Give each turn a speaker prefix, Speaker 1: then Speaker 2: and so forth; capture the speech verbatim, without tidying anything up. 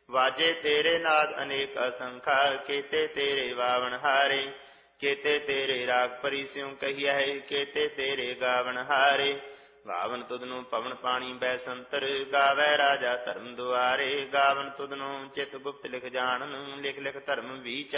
Speaker 1: ਵਾਜੇ ਤੇਰੇ ਨਾਦ ਅਨੇਕ ਅਸੰਖਾ, ਕੇਤੇ ਤੇਰੇ ਵਾਵਨ ਹਾਰੇ। ਕੇਤੇ ਤੇਰੇ ਰਾਗ ਪਰੀ ਸਿਉ ਕਹੀਐ, ਕੇਤੇ ਤੇਰੇ ਗਾਵਨ ਹਾਰੇ। ਗਾਵਨ ਤੁਧਨੁ ਪਵਨ ਪਾਣੀ ਬੈ ਸੰਤਰ, ਗਾਵੈ ਰਾਜਾ ਧਰਮ ਦੁਆਰੇ। ਗਾਵਨ ਤੁਧਨੁ ਚਿਤ ਗੁਪਤ ਲਿਖ ਜਾਣਨ, ਲਿਖ ਲਿਖ ਧਰਮ ਵਿਚਾਰ।